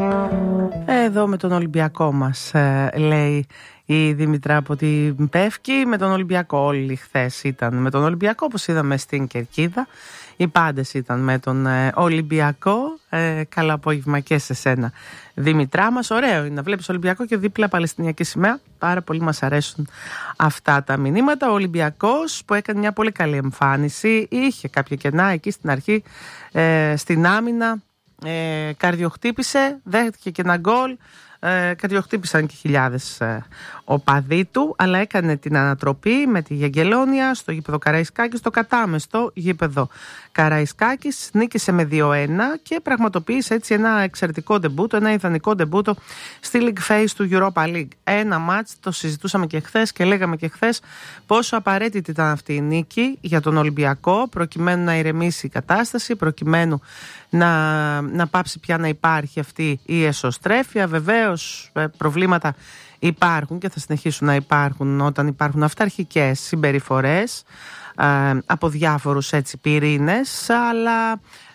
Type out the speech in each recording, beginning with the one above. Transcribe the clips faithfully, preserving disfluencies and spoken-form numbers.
Εδώ με τον Ολυμπιακό μας, ε, λέει η Δήμητρα από την Πεύκη. Με τον Ολυμπιακό όλοι χθες ήταν με τον Ολυμπιακό, όπως είδαμε στην Κερκίδα. Οι πάντες ήταν με τον ε, Ολυμπιακό. ε, Καλό απόγευμα και σε σένα, Δήμητρά μας. Ωραίο είναι να βλέπεις Ολυμπιακό και δίπλα Παλαιστινιακή σημαία. Πάρα πολύ μας αρέσουν αυτά τα μηνύματα. Ο Ολυμπιακός που έκανε μια πολύ καλή εμφάνιση, είχε κάποια κενά εκεί στην αρχή, ε, στην άμυνα. Ε, καρδιοχτύπησε, δέχτηκε και ένα γκολ. Ε, καρδιοχτύπησαν και χιλιάδες ε, οπαδοί του, αλλά έκανε την ανατροπή με τη Γεγγελόνια στο γήπεδο Καραϊσκάκης, στο κατάμεστο γήπεδο Καραϊσκάκης, νίκησε με δύο ένα και πραγματοποίησε έτσι ένα εξαιρετικό ντεμπούτο, ένα ιδανικό ντεμπούτο στη League Phase του Europa League. Ένα μάτς, το συζητούσαμε και χθες και λέγαμε και χθες πόσο απαραίτητη ήταν αυτή η νίκη για τον Ολυμπιακό, προκειμένου να ηρεμήσει η κατάσταση, προκειμένου να, να πάψει πια να υπάρχει αυτή η εσωστρέφεια. Βεβαίως προβλήματα υπάρχουν και θα συνεχίσουν να υπάρχουν όταν υπάρχουν αυταρχικές συμπεριφορές ε, από διάφορους έτσι πυρήνες, αλλά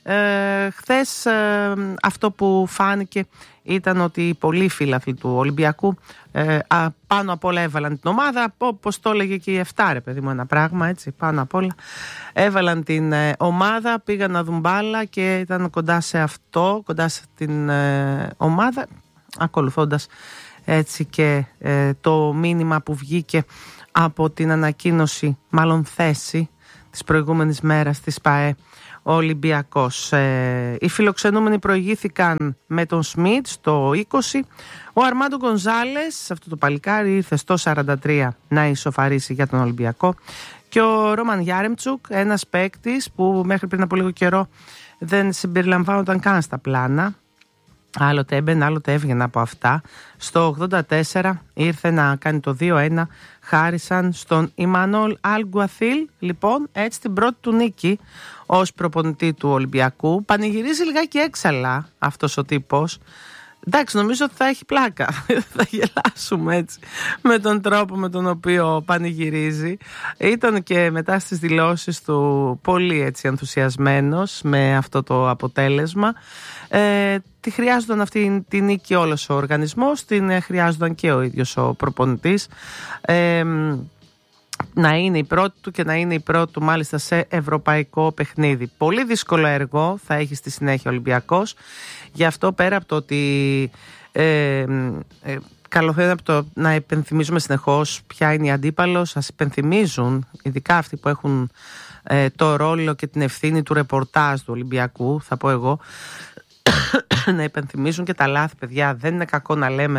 ε, χθες ε, αυτό που φάνηκε ήταν ότι οι πολλοί φίλαθλοι του Ολυμπιακού ε, α, πάνω απ' όλα έβαλαν την ομάδα, όπως το έλεγε και η εφτά, ρε παιδί μου, ένα πράγμα έτσι, πάνω απ' όλα έβαλαν την ε, ομάδα, πήγαν να δουν μπάλα και ήταν κοντά σε αυτό, κοντά σε την ε, ομάδα, ακολουθώντας έτσι και ε, το μήνυμα που βγήκε από την ανακοίνωση, μάλλον θέση της προηγούμενης μέρας της ΠΑΕ Ολυμπιακός. Ε, οι φιλοξενούμενοι προηγήθηκαν με τον Σμιτ στο είκοσι. Ο Αρμάντο Γκονζάλες, αυτό το παλικάρι, ήρθε στο σαράντα τρία να ισοφαρίσει για τον Ολυμπιακό. Και ο Ρόμαν Γιάρεμτσουκ, ένας παίκτης που μέχρι πριν από λίγο καιρό δεν συμπεριλαμβάνονταν καν στα πλάνα. Άλλοτε έμπαινε, άλλοτε έβγαινε από αυτά. Στο ογδόντα τέσσερα ήρθε να κάνει το δύο ένα. Χάρισαν στον Ιμανόλ Αλγκουαθίλ, λοιπόν, έτσι την πρώτη του νίκη ως προπονητή του Ολυμπιακού. Πανηγυρίζει λιγάκι έξαλα αυτός ο τύπος. Εντάξει, νομίζω ότι θα έχει πλάκα. Θα γελάσουμε έτσι με τον τρόπο με τον οποίο πανηγυρίζει. Ήταν και μετά στις δηλώσεις του πολύ έτσι ενθουσιασμένος με αυτό το αποτέλεσμα. Ε, τη χρειάζονταν αυτή τη νίκη όλος ο οργανισμός, την χρειάζονταν και ο ίδιος ο προπονητής. Ε, να είναι η πρώτη του και να είναι η πρώτη του μάλιστα σε ευρωπαϊκό παιχνίδι. Πολύ δύσκολο έργο θα έχει στη συνέχεια ο Ολυμπιακός. Γι' αυτό πέρα από το ότι ε, ε, καλό θα είναι από το να υπενθυμίζουμε συνεχώς ποια είναι η αντίπαλος, ας υπενθυμίζουν, ειδικά αυτοί που έχουν ε, το ρόλο και την ευθύνη του ρεπορτάζ του Ολυμπιακού, θα πω εγώ, να υπενθυμίζουν και τα λάθη, παιδιά. Δεν είναι κακό να λέμε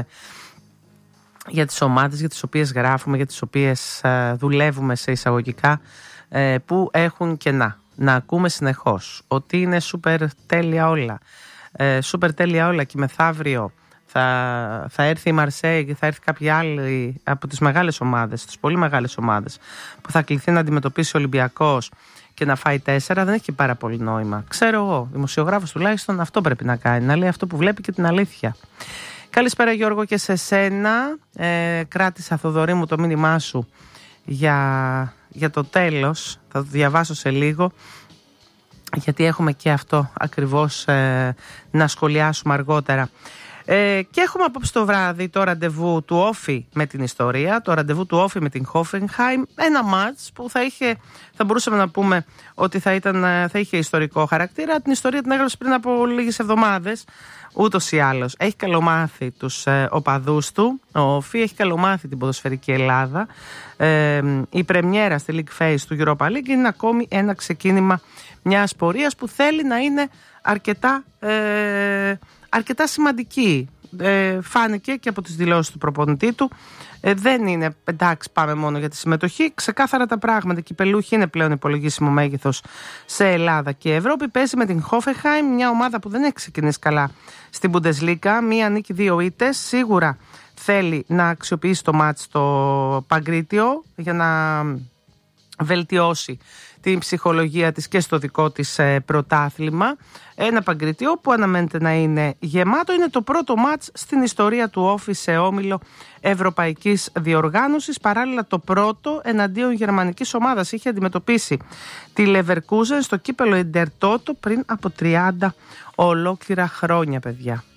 για τις ομάδες για τις οποίες γράφουμε, για τις οποίες ε, δουλεύουμε σε εισαγωγικά, ε, που έχουν κενά. Να ακούμε συνεχώς ότι είναι σούπερ τέλεια όλα, ε, σούπερ τέλεια όλα και μεθαύριο θα, θα έρθει η Μαρσέη και θα έρθει κάποια άλλη από τις μεγάλες ομάδες, τις πολύ μεγάλες ομάδες που θα κληθεί να αντιμετωπίσει ο Ολυμπιακός και να φάει τέσσερα. Δεν έχει και πάρα πολύ νόημα. Ξέρω εγώ, δημοσιογράφος τουλάχιστον αυτό πρέπει να κάνει, να λέει αυτό που βλέπει και την αλήθεια. Καλησπέρα Γιώργο και σε σένα. ε, Κράτησα, Θοδωρή μου, το μήνυμά σου για, για το τέλος. Θα το διαβάσω σε λίγο, γιατί έχουμε και αυτό ακριβώς ε, να σχολιάσουμε αργότερα. Ε, και έχουμε απόψε το βράδυ το ραντεβού του Όφη με την ιστορία, το ραντεβού του Όφη με την Χόφενχάιμ. Ένα μάτς που θα, είχε, θα μπορούσαμε να πούμε ότι θα, ήταν, θα είχε ιστορικό χαρακτήρα. Την ιστορία την έγραψε πριν από λίγες εβδομάδες. Ούτως ή άλλως έχει καλομάθει τους ε, οπαδούς του. Ο Όφη έχει καλομάθει την ποδοσφαιρική Ελλάδα. Ε, η πρεμιέρα στη League Phase του Europa League είναι ακόμη ένα ξεκίνημα μιας πορείας που θέλει να είναι αρκετά, ε, αρκετά σημαντική. Ε, φάνηκε και από τις δηλώσεις του προπονητή του. Ε, δεν είναι εντάξει, πάμε μόνο για τη συμμετοχή. Ξεκάθαρα τα πράγματα. Η κυπελούχη είναι πλέον υπολογίσιμο μέγεθος σε Ελλάδα και Ευρώπη. Παίζει με την Hoffenheim, μια ομάδα που δεν έχει ξεκινήσει καλά στην Bundesliga. Μία νίκη, δύο ήττες. Σίγουρα θέλει να αξιοποιήσει το μάτς στο Παγκρίτιο για να βελτιώσει την ψυχολογία της και στο δικό της ε, πρωτάθλημα. Ένα Παγκριτιό που αναμένεται να είναι γεμάτο. Είναι το πρώτο μάτς στην ιστορία του Όφη σε όμιλο ευρωπαϊκής διοργάνωσης. Παράλληλα το πρώτο εναντίον γερμανικής ομάδας. Είχε αντιμετωπίσει τη Leverkusen στο κύπελο Intertoto πριν από τριάντα ολόκληρα χρόνια, παιδιά.